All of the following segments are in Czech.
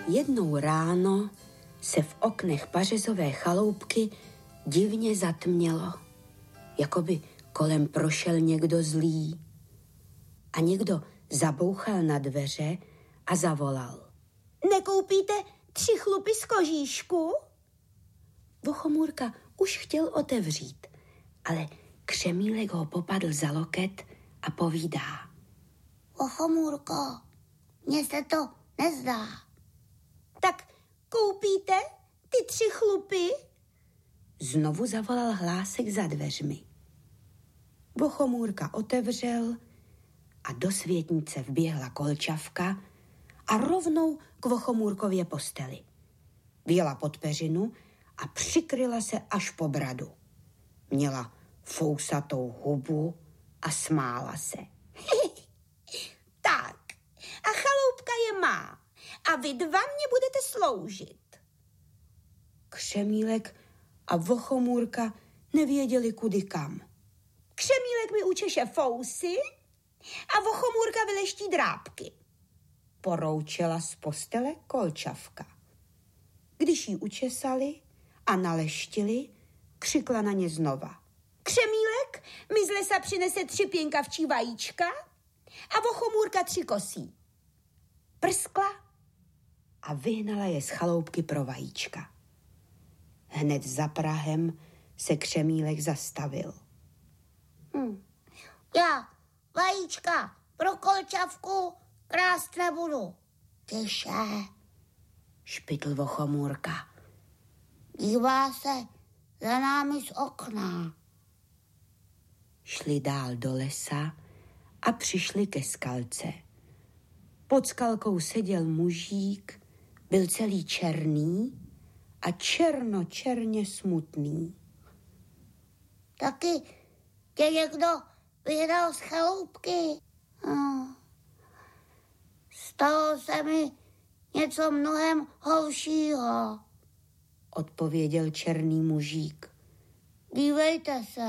Jednou ráno se v oknech pařezové chaloupky divně zatmělo, jako by kolem prošel někdo zlý. A někdo zabouchal na dveře a zavolal. Nekoupíte 3 chlupy z kožíšku? Vochomůrka už chtěl otevřít, ale Křemílek ho popadl za loket a povídá. Vochomůrko, mně se to nezdá. Tak koupíte ty 3 chlupy? Znovu zavolal hlásek za dveřmi. Vochomůrka otevřel a do světnice vběhla Kolčavka a rovnou k Vochomůrkově posteli. Vjela pod peřinu a přikryla se až po bradu. Měla fousatou hubu a smála se. Tak, a chaloupka je má a vy 2 mě budete sloužit. Křemílek a Vochomůrka nevěděli kudy kam. Křemílek mi učeše fousy a Vochomůrka vyleští drápky. Poroučela z postele Kolčavka. Když ji učesali a naleštili, křikla na ně znova. Křemílek mi z lesa přinese 3 pěnkavčí vajíčka a Vochomůrka 3 kosí. Prskla a vyhnala je z chaloupky pro vajíčka. Hned za prahem se Křemílek zastavil. Já vajíčka pro Kolčavku krást nebudu. Tiše. Špitl Vochomůrka. Dívá se za námi z okna. Šli dál do lesa a přišli ke skalce. Pod skalkou seděl mužík, byl celý černý a černočerně smutný. Taky tě někdo vyhnal z chaloupky. Stalo se mi něco mnohem horšího, odpověděl černý mužík. Dívejte se.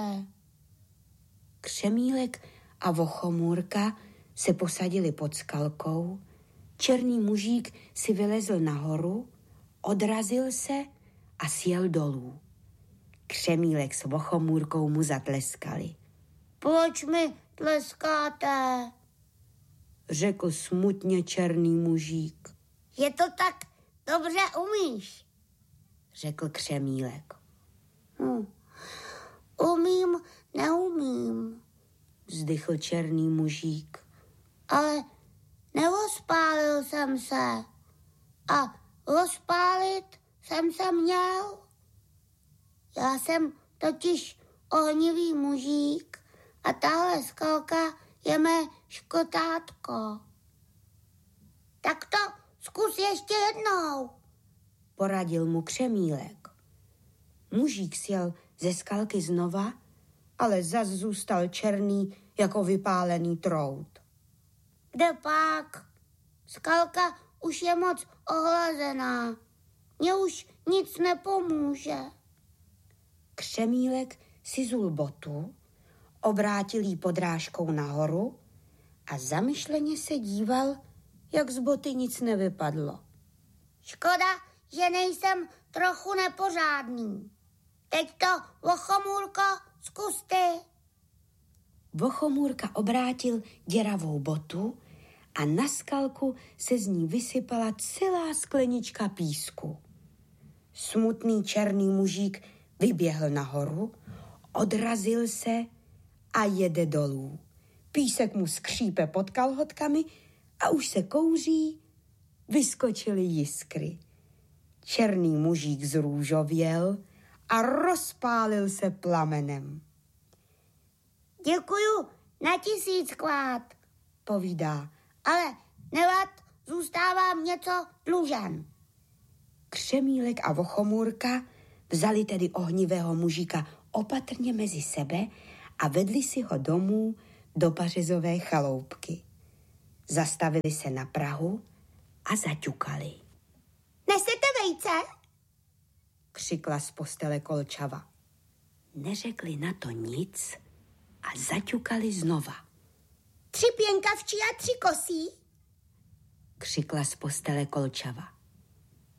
Křemílek a Vochomůrka se posadili pod skalkou, černý mužík si vylezl nahoru, odrazil se a sjel dolů. Křemílek s Vochomůrkou mu zatleskali. Proč mi tleskáte? Řekl smutně černý mužík. Je to tak dobře umíš, řekl Křemílek. Umím, neumím, vzdychl černý mužík. Ale nerozpálil jsem se a rozpálit jsem se měl. Já jsem totiž ohnivý mužík a tahle skalka je mé škotátko. Tak to zkus ještě jednou, poradil mu Křemílek. Mužík sjel ze skalky znova, ale zas zůstal černý jako vypálený trout. Kde pak? Skalka už je moc ohlazená. Mně už nic nepomůže. Křemílek si zul botu, obrátil jí podrážkou nahoru a zamyšleně se díval, jak z boty nic nevypadlo. Škoda, že nejsem trochu nepořádný. Teď to, Vochomůrko, zkus ty. Vochomůrka obrátil děravou botu a na skalku se z ní vysypala celá sklenička písku. Smutný černý mužík vyběhl nahoru, odrazil se a jede dolů. Písek mu skřípe pod kalhotkami a už se kouří, vyskočily jiskry. Černý mužík zrůžověl a rozpálil se plamenem. Děkuju na 1000krát, povídá, ale nevad, zůstávám něco dlužen. Křemílek a Vochomůrka vzali tedy ohnivého mužíka opatrně mezi sebe a vedli si ho domů do pařezové chaloupky. Zastavili se na prahu a zaťukali. Nesete vejce? Křikla z postele Kolčava. Neřekli na to nic a zaťukali znova. 3 pěnkavčí a 3 kosí? Křikla z postele Kolčava.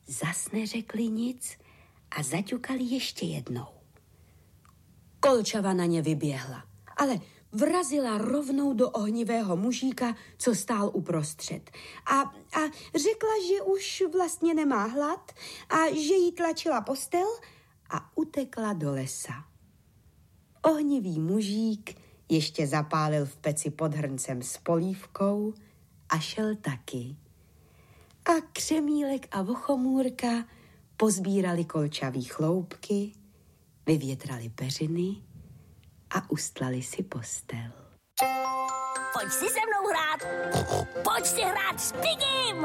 Zas neřekli nic a zaťukali ještě jednou. Kolčava na ně vyběhla, ale vrazila rovnou do ohnivého mužíka, co stál uprostřed. A řekla, že už vlastně nemá hlad a že jí tlačila postel a utekla do lesa. Ohnivý mužík ještě zapálil v peci pod hrncem s polívkou a šel taky. A Křemílek a Vochomůrka pozbírali kolčavý chloupky, vyvětrali peřiny a ustlali si postel. Pojď si se mnou hrát! Pojď si hrát s Pigim!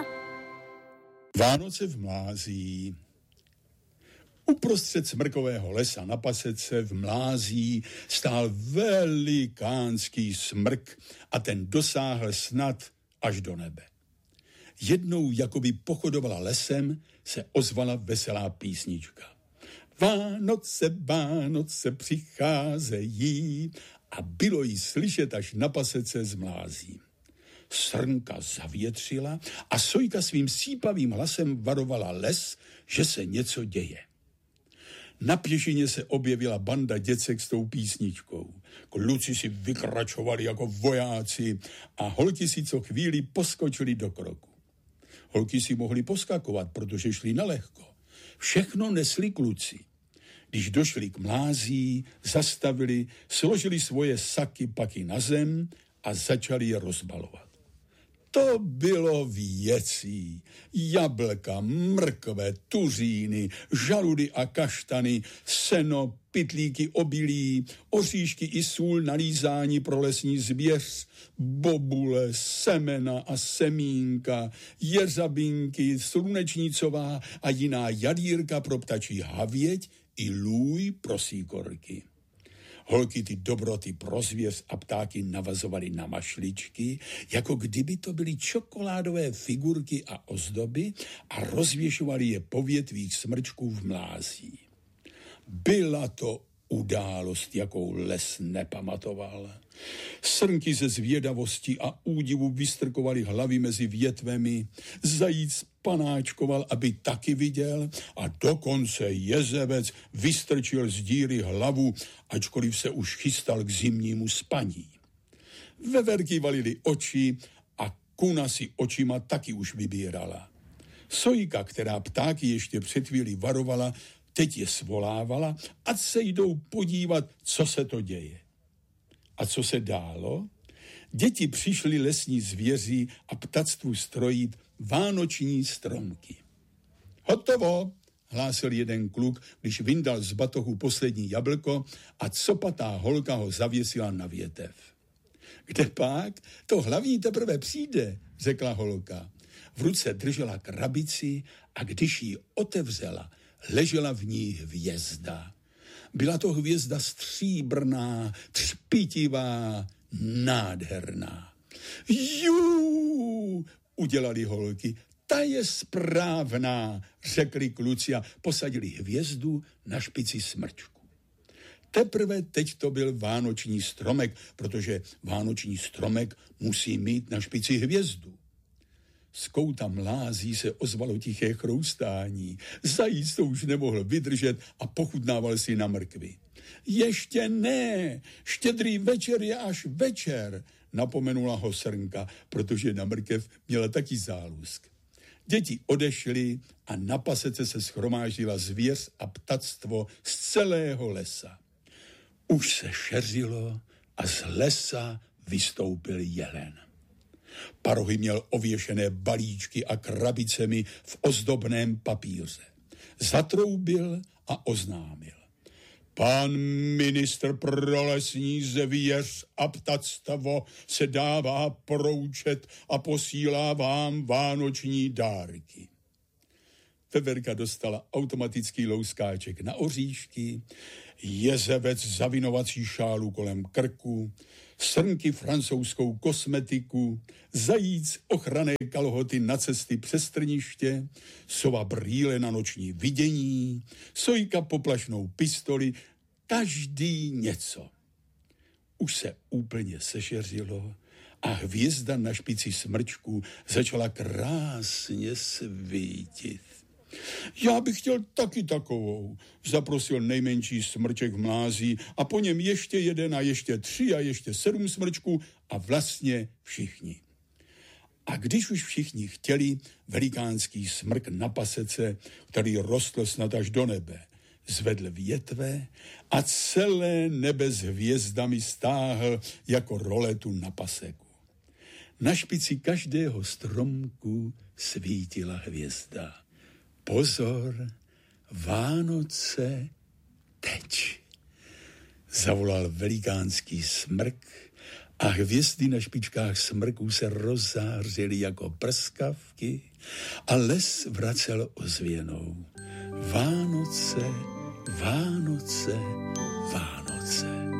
Vánoce v Mlází. Uprostřed smrkového lesa na pasece v Mlází stál velikánský smrk a ten dosáhl snad až do nebe. Jednou, jakoby pochodovala lesem, se ozvala veselá písnička. Vánoce, Vánoce přicházejí a bylo jí slyšet až na pasece z Mlází. Srnka zavětřila a Sojka svým sípavým hlasem varovala les, že se něco děje. Na pěšině se objevila banda děcek s tou písničkou. Kluci si vykračovali jako vojáci a holky si co chvíli poskočili do kroku. Holky si mohly poskakovat, protože šli nalehko. Všechno nesli kluci. Když došli k Mlází, zastavili, složili svoje saky paky na zem a začali je rozbalovat. To bylo věcí. Jablka, mrkve, tuříny, žaludy a kaštany, seno, pytlíky obilí, oříšky i sůl na lízání pro lesní zvěř, bobule, semena a semínka, jeřabinky, slunečnicová a jiná jadírka pro ptačí havěť i lůj pro síkorky. Holky ty dobroty pro zvěř a ptáky navazovaly na mašličky, jako kdyby to byly čokoládové figurky a ozdoby a rozvěšovali je po větvích smrčků v Mlází. Byla to událost, jakou les nepamatoval. Srnky ze zvědavosti a údivu vystrkovali hlavy mezi větvemi, zajíc panáčkoval, aby taky viděl a dokonce jezevec vystrčil z díry hlavu, ačkoliv se už chystal k zimnímu spaní. Veverky valily oči a kuna si očima taky už vybírala. Sojka, která ptáky ještě před chvílí varovala, teď je svolávala, ať se jdou podívat, co se to děje. A co se dálo? Děti přišly lesní zvěří a ptactvu strojit vánoční stromky. Hotovo, hlásil jeden kluk, když vyndal z batohu poslední jablko a copatá holka ho zavěsila na větev. Kde pak? To hlavní teprve přijde, řekla holka. V ruce držela krabici a když ji otevřela, ležela v ní hvězda. Byla to hvězda stříbrná, třpitivá, nádherná. Jú, udělali holky. Ta je správná, řekli kluci a posadili hvězdu na špici smrčku. Teprve teď to byl vánoční stromek, protože vánoční stromek musí mít na špici hvězdu. Z kouta Mlází se ozvalo tiché chroustání. Zajíc to už nemohl vydržet a pochutnával si na mrkvi. Ještě ne, štědrý večer je až večer, napomenula ho srnka, protože na mrkev měla taky zálusk. Děti odešly a na pasece se shromáždila zvěř a ptactvo z celého lesa. Už se šeřilo a z lesa vystoupil jelen. Parohy měl ověšené balíčky a krabicemi v ozdobném papíře. Zatroubil a oznámil. Pan ministr pro lesní zvěř a ptactvo se dává poroučet a posílá vám vánoční dárky. Veverka dostala automatický louskáček na oříšky, jezevec zavinovací šálu kolem krku, srnky francouzskou kosmetiku, zajíc ochranné kalhoty na cesty přes trniště, sova brýle na noční vidění, Sojka poplašnou pistoli, každý něco. Už se úplně sešeřilo a hvězda na špici smrčku začala krásně svítit. Já bych chtěl taky takovou, zaprosil nejmenší smrček v mlází a po něm ještě 1 a ještě 3 a ještě 7 smrčků a vlastně všichni. A když už všichni chtěli, velikánský smrk na pasece, který rostl snad až do nebe, zvedl větve a celé nebe s hvězdami stáhl jako roletu na paseku. Na špici každého stromku svítila hvězda. Pozor, Vánoce teď, zavolal velikánský smrk a hvězdy na špičkách smrků se rozzářily jako prskavky a les vracel ozvěnou. Vánoce, Vánoce, Vánoce.